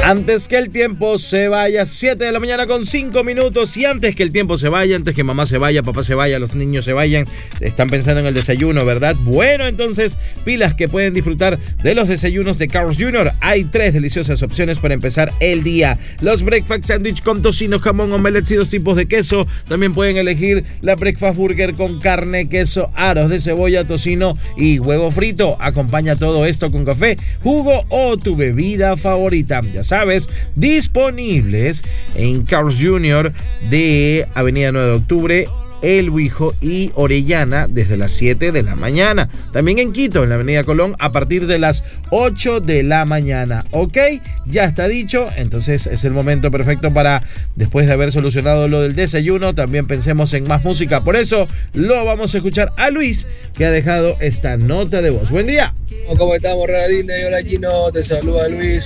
Antes que el tiempo se vaya, 7 de la mañana con 5 minutos. Y antes que el tiempo se vaya, antes que mamá se vaya, papá se vaya, los niños se vayan, están pensando en el desayuno, ¿verdad? Bueno, entonces, pilas que pueden disfrutar de los desayunos de Carl's Jr. Hay 3 deliciosas opciones para empezar el día. Los breakfast sandwich con tocino, jamón, omelets y 2 tipos de queso. También pueden elegir la breakfast burger con carne, queso, aros de cebolla, tocino y huevo frito. Acompaña todo esto con café, jugo o tu bebida favorita. Ya sabes, disponibles en Carl's Jr. de Avenida 9 de Octubre, El Huijo y Orellana desde las 7 de la mañana. También en Quito, en la Avenida Colón, a partir de las 8 de la mañana. ¿Ok? Ya está dicho. Entonces es el momento perfecto para, después de haber solucionado lo del desayuno, también pensemos en más música. Por eso lo vamos a escuchar a Luis, que ha dejado esta nota de voz. Buen día. ¿Cómo estamos, Radine? Hola, Gino. Te saluda Luis.